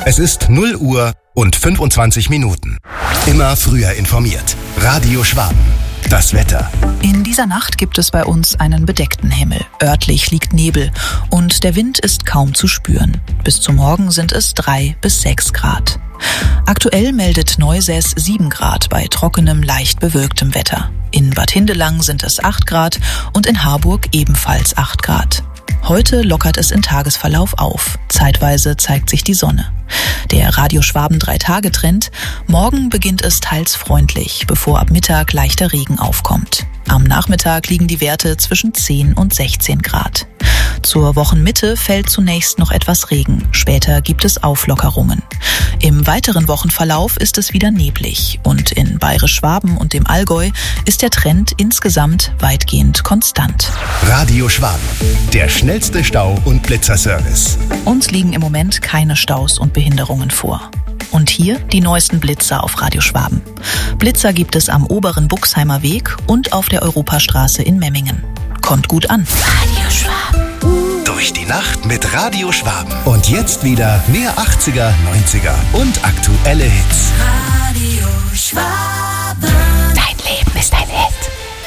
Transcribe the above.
Es ist 0 Uhr und 25 Minuten. Immer früher informiert. Radio Schwaben. Das Wetter. In dieser Nacht gibt es bei uns einen bedeckten Himmel. Örtlich liegt Nebel und der Wind ist kaum zu spüren. Bis zum Morgen sind es 3 bis 6 Grad. Aktuell meldet Neusäß 7 Grad bei trockenem, leicht bewölktem Wetter. In Bad Hindelang sind es 8 Grad und in Harburg ebenfalls 8 Grad. Heute lockert es im Tagesverlauf auf. Zeitweise zeigt sich die Sonne. Der Radio Schwaben 3-Tage-Trend. Morgen beginnt es teils freundlich, bevor ab Mittag leichter Regen aufkommt. Am Nachmittag liegen die Werte zwischen 10 und 16 Grad. Zur Wochenmitte fällt zunächst noch etwas Regen. Später gibt es Auflockerungen. Im weiteren Wochenverlauf ist es wieder neblig. Und in Bayerisch-Schwaben und dem Allgäu ist der Trend insgesamt weitgehend konstant. Radio Schwaben. Der schnellste Stau- und Blitzerservice. Uns liegen im Moment keine Staus und Behinderungen vor. Und hier die neuesten Blitzer auf Radio Schwaben. Blitzer gibt es am oberen Buxheimer Weg und auf der Europastraße in Memmingen. Kommt gut an. Radio Schwaben. Durch die Nacht mit Radio Schwaben. Und jetzt wieder mehr 80er, 90er und aktuelle Hits. Radio Schwaben. Dein Leben.